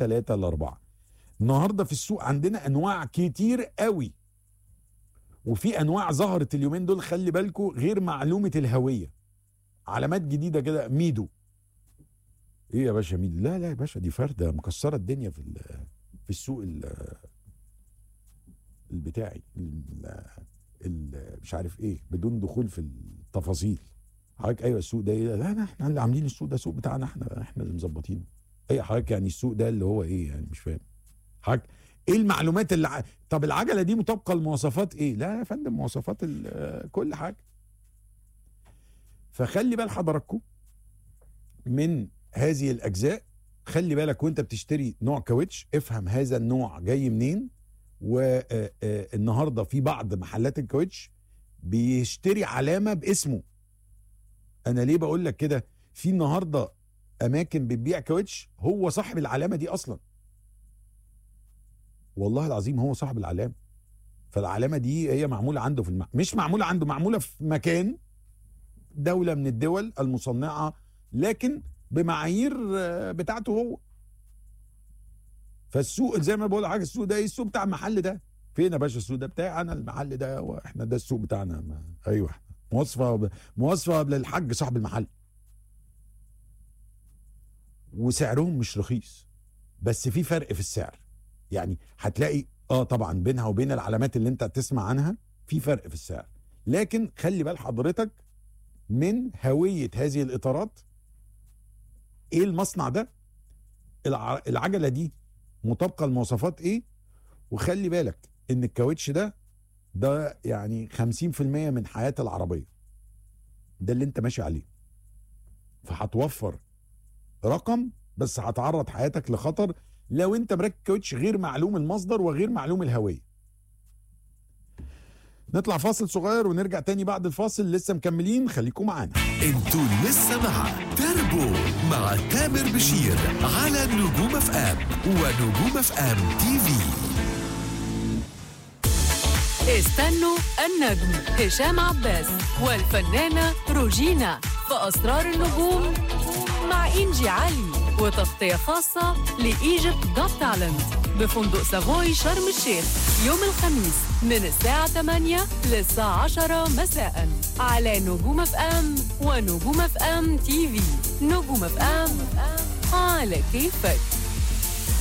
3 ل4. النهارده في السوق عندنا انواع كتير قوي، وفي انواع ظهرت اليومين دول خلي بالكم غير معلومه الهويه، علامات جديده كده. ميدو، ايه يا باشا ميدو؟ لا لا يا باشا، دي فرده مكسره الدنيا في السوق البتاعي مش عارف ايه، بدون دخول في التفاصيل. حضرتك ايوه السوق ده ايه؟ لا احنا اللي عاملين السوق ده، سوق بتاعنا احنا اللي مظبطينه. ايه حضرتك يعني السوق ده اللي هو ايه يعني؟ مش فاهم حضرتك ايه المعلومات طب العجله دي مطابقه لمواصفات ايه؟ لا يا فندم، مواصفات كل حاجه. فخلي بال حضراتكم من هذه الاجزاء. خلي بالك وانت بتشتري نوع كاوتش، افهم هذا النوع جاي منين. والنهارده في بعض محلات الكاوتش بيشتري علامه باسمه. انا ليه بقول لك كده؟ في النهارده اماكن بتبيع كاوتش هو صاحب العلامه دي اصلا، والله العظيم هو صاحب العلامه. فالعلامه دي هي معموله عنده مش معموله عنده، معموله في مكان دوله من الدول المصنعه، لكن بمعايير بتاعته هو. فالسوق زي ما بقول حاجه، السوق ده ايه؟ السوق بتاع المحل ده. فين يا باشا السوق ده؟ بتاعي انا، المحل ده واحنا ده السوق بتاعنا. ايوه مواصفه للحاج صاحب المحل. وسعرهم مش رخيص، بس في فرق في السعر. يعني هتلاقي طبعا بينها وبين العلامات اللي انت تسمع عنها في فرق في السعر، لكن خلي بال حضرتك من هوية هذه الإطارات. ايه المصنع ده؟ العجلة دي مطابقة لمواصفات ايه؟ وخلي بالك ان الكاوتش ده يعني 50% من حياة العربية، ده اللي انت ماشي عليه. فهتوفر رقم، بس هتعرض حياتك لخطر لو انت مركب كاوتش غير معلوم المصدر وغير معلوم الهوية. نطلع فاصل صغير ونرجع تاني بعد الفاصل، لسه مكملين، خليكم معانا. انتوا لسه مع تربو مع تامر بشير على نجوم اف ام ونجوم اف ام تي في. استنوا النجم هشام عباس والفنانة روجينا في أسرار النجوم مع إنجي علي، وتغطية خاصة لإيجيبت جوت تالنت بفندق سافوي شرم الشيخ يوم الخميس من الساعة 8 للساعة 10 مساء على نجوم اف ام ونجوم اف ام تي في. نجوم اف ام على كيفك.